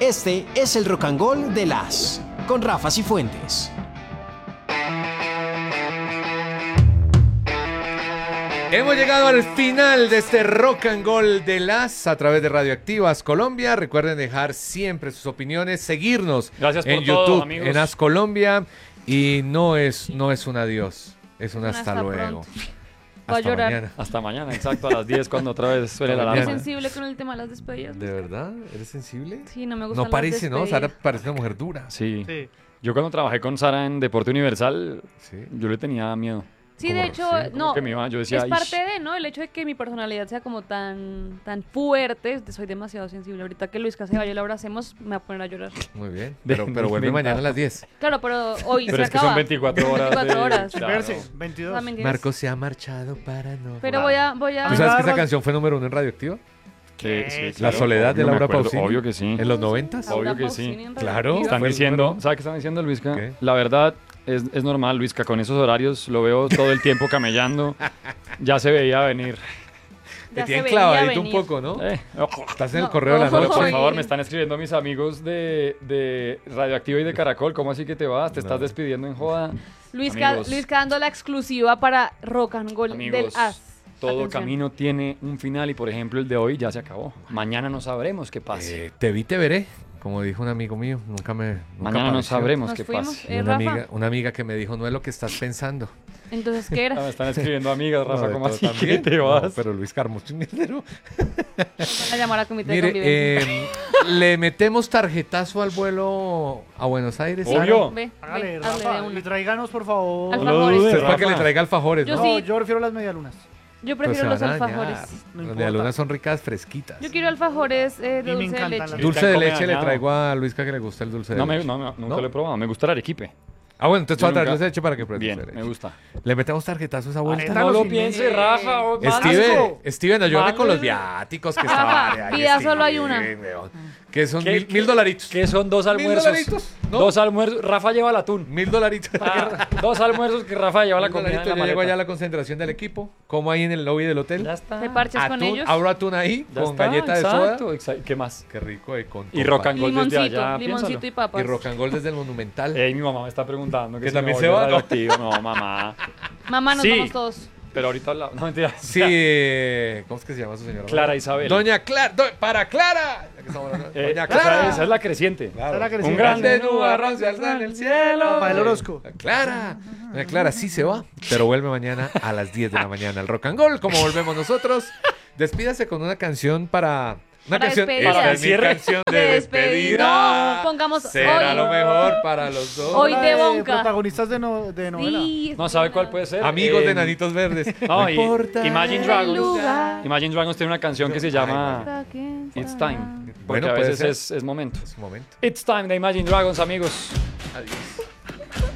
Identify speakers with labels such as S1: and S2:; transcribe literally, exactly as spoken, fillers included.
S1: Este es el Rock and Roll de las con Rafa Cifuentes.
S2: Hemos llegado al final de este Rock and Roll de las a través de Radioactivas Colombia. Recuerden dejar siempre sus opiniones, seguirnos
S3: Gracias por
S2: en
S3: todo,
S2: YouTube,
S3: amigos.
S2: en As Colombia. Y no es, no es un adiós, es un hasta,
S4: hasta
S2: luego.
S4: pronto. Voy a
S2: Hasta
S4: llorar.
S2: mañana.
S3: Hasta mañana, exacto, a las diez cuando otra vez suene la
S2: Hasta
S4: ¿Eres
S2: mañana.
S3: alarma.
S4: sensible con el tema de las despedidas?
S2: ¿De verdad? ¿Eres sensible?
S4: Sí, no me gustan
S2: No parece,
S4: las
S2: ¿no? Sara
S4: despedidas.
S2: parece una mujer dura.
S3: Sí.
S5: Sí.
S3: Yo cuando trabajé con Sara en Deporte Universal,
S2: Sí.
S3: yo le tenía miedo.
S4: Sí,
S2: ¿Cómo?
S4: de hecho,
S2: Sí,
S3: como
S4: no,
S3: que me iba- yo decía,
S4: es
S3: "Ish".
S4: parte de, ¿no? El hecho de que mi personalidad sea como tan tan fuerte, soy demasiado sensible. Ahorita que Luis se vaya y lo abracemos, me va a poner a llorar.
S2: Muy bien.
S3: De-
S2: Pero, pero vuelve
S3: inventado.
S2: mañana a las diez.
S4: Claro, pero hoy
S3: Pero
S4: se
S3: es que
S4: acaba.
S3: son veinticuatro horas.
S4: veinticuatro
S3: de-
S4: horas.
S3: Claro.
S5: Verse, veintidós.
S4: Ah, mentiras.
S2: Marco se ha marchado para no.
S4: Pero voy a, voy a...
S2: ¿Tú sabes que esa
S5: Agarra-
S2: canción fue número uno en Radioactiva?
S3: Que- sí,
S5: La
S3: claro,
S2: soledad de
S3: obvio, me
S2: Laura
S3: acuerdo,
S2: Pausini.
S3: Obvio que sí.
S2: ¿En los noventas?
S4: Laura
S3: obvio que sí.
S4: Pausini en
S2: Claro.
S4: Radioactiva.
S3: Están
S2: Fue el
S3: diciendo,
S2: número-
S3: ¿sabe qué están diciendo, Luisca?
S2: ¿Qué?
S3: La verdad es, es normal, Luisca, con esos horarios lo veo todo el tiempo camellando. Ya se veía venir.
S2: Te
S4: Ya se
S2: tienen
S4: veía
S2: clavadito un
S4: venir.
S2: poco, ¿no?
S3: Eh,
S2: Estás en el
S4: No.
S2: correo de la
S4: Ojo,
S2: noche.
S3: por
S4: Oye.
S3: favor, me están escribiendo mis amigos de, de Radioactiva y de Caracol. ¿Cómo así que te vas? ¿Te estás
S2: No.
S3: despidiendo en joda?
S4: Luisca,
S3: Amigos.
S4: Luisca dando la exclusiva para Rock and Roll del
S3: Amigos,
S4: As.
S3: todo
S4: Atención.
S3: camino tiene un final y, por ejemplo, el de hoy ya se acabó. Mañana no sabremos qué pase.
S2: Eh, te vi, te veré. Como dijo un amigo mío, nunca me. Nunca
S3: Mañana no
S2: apareció.
S3: sabremos
S4: Nos
S3: qué
S4: fuimos.
S3: pase.
S2: Y
S4: Eh,
S2: una,
S4: Rafa.
S2: amiga, una amiga que me dijo, no es lo que estás pensando.
S4: Entonces, ¿qué
S3: Ah,
S4: era?
S3: me están escribiendo amigas, Rafa,
S2: No,
S3: ¿cómo
S2: de
S3: así
S2: todo
S3: que
S2: también.
S3: te
S2: No,
S3: vas?
S2: pero Luis Carmos, un mierdero.
S4: Van a llamar a comité de
S2: Mire,
S4: convivencia.
S2: eh, le metemos tarjetazo al vuelo a Buenos Aires. Sara?
S3: Obvio.
S4: Ve,
S5: Hágale,
S4: ve, hazle
S5: Rafa,
S4: de una.
S5: y tráiganos, por favor.
S4: Alfajores.
S3: No lo dudes,
S2: Usted es para que
S3: Rafa.
S2: le traiga alfajores,
S4: Yo
S2: ¿no?
S5: No,
S4: sí.
S5: yo prefiero las medialunas.
S4: Yo
S2: Pero
S4: prefiero
S2: se
S4: los
S2: van a dañar.
S4: alfajores.
S5: No
S2: Las
S5: importa.
S2: medialunas son ricas, fresquitas.
S4: Yo quiero alfajores eh, de
S5: Y me
S4: dulce de
S5: encantan
S4: leche.
S5: las-
S2: Dulce de
S3: Come
S2: leche le
S3: dañado.
S2: traigo a Luisca que le gusta el dulce de
S3: No, me,
S2: leche.
S3: no, no, nunca
S2: ¿No?
S3: lo he probado. Me gusta el arequipe.
S2: Ah, bueno, entonces
S3: Yo
S2: va a traer
S3: nunca-
S2: dulce de leche para que pruebe
S3: Bien,
S2: dulce de
S3: me
S2: leche.
S3: gusta.
S2: Le metemos tarjetazo a esa vuelta.
S5: Métalo
S3: No lo
S5: sin-
S3: piense, Rafa. oh,
S2: Steven,
S3: asco.
S2: Steven, ayúdame con
S3: Vale.
S2: los viáticos que
S4: Rafa,
S2: estaban.
S4: vida solo hay una.
S2: Que son
S3: ¿Qué-
S2: mil,
S3: qué-
S2: mil dolaritos.
S3: Que son dos
S2: ¿Mil
S3: almuerzos.
S2: dolaritos? ¿No?
S3: Dos almuerzos. Rafa lleva el atún.
S2: Mil dolaritos.
S3: Ah, dos almuerzos que Rafa lleva la
S2: Mil
S3: comida en
S2: dolaritos.
S3: la
S2: Yo llego allá a
S3: maleta.
S2: la concentración del equipo. Como ahí en el lobby del hotel.
S3: Ya está.
S4: Te parchas con
S2: Atún,
S4: ellos.
S2: abro atún ahí
S3: Ya
S2: con
S3: está,
S2: galleta de
S3: exacto,
S2: soda.
S3: exacto. ¿Qué más?
S2: Qué rico. eh, con
S3: Y
S2: copa.
S3: rock and roll desde
S4: Limoncito,
S3: allá.
S4: limoncito
S3: piénsalo.
S4: y papas.
S2: Y rock and roll desde el Monumental.
S3: Ey, mi mamá me está preguntando que,
S2: ¿Que
S3: si
S2: también
S3: me
S2: se
S3: voy
S2: va?
S3: radioactivo. No, mamá.
S4: Mamá, nos
S3: Sí.
S4: vamos todos.
S3: Pero ahorita hablamos. No, mentira.
S2: Sí, eh, ¿cómo es que se llama su señora?
S3: Clara Isabel.
S2: Doña Clara, do- para Clara. Ya que estamos hablando-
S3: Eh,
S2: Doña
S3: esa,
S2: Clara.
S3: esa es la creciente.
S2: Claro.
S5: Esa es la que
S3: Un
S5: decía.
S3: grande
S2: Grande nubarrón se alza en el cielo.
S5: Rafael Orozco.
S2: Clara. Doña Clara sí se va, pero vuelve mañana a las diez de la mañana al Rock and Roll, como volvemos nosotros. Despídase con una canción para... Una
S4: Para
S2: canción,
S4: despedida.
S2: esta
S3: Para
S2: es mi
S3: cierre.
S2: canción de
S4: De
S2: despedida.
S4: despedida. Pongamos
S2: Será
S4: hoy.
S2: lo mejor para los dos.
S4: Hoy
S5: La
S4: de Bonca.
S5: Protagonistas de, no- de novela.
S4: Sí,
S3: No sabe cuál puede ser.
S2: Amigos
S3: Eh,
S2: de Nanitos Verdes.
S3: No, y-
S2: importa
S3: Imagine
S2: el
S3: Dragons.
S4: lugar.
S3: Imagine Dragons tiene una canción que se llama It's Time.
S2: Bueno,
S3: Porque a
S2: puede
S3: veces
S2: ser.
S3: es, es momento.
S2: Es un momento.
S3: It's Time de Imagine Dragons, amigos.
S2: Adiós.